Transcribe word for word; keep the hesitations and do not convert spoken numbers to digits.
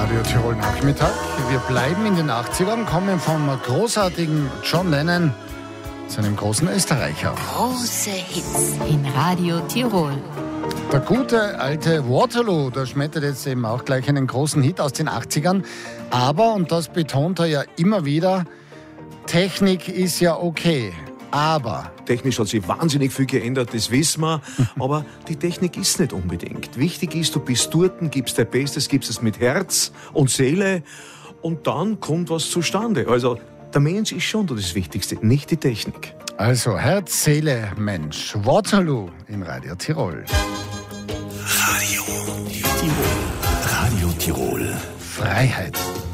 Radio Tirol Nachmittag. Wir bleiben in den achtzigern, kommen vom großartigen John Lennon zu einem großen Österreicher. Große Hits in Radio Tirol. Der gute alte Waterloo, der schmettert jetzt eben auch gleich einen großen Hit aus den achtzigern. Aber, und das betont er ja immer wieder, Technik ist ja okay. Aber technisch hat sich wahnsinnig viel geändert, das wissen wir. Aber die Technik ist nicht unbedingt. Wichtig ist, du bist dort, gibst dein Bestes, gibst es mit Herz und Seele und dann kommt was zustande. Also der Mensch ist schon das Wichtigste, nicht die Technik. Also Herz, Seele, Mensch. Waterloo in Radio Tirol. Radio Tirol. Radio Tirol. Freiheit.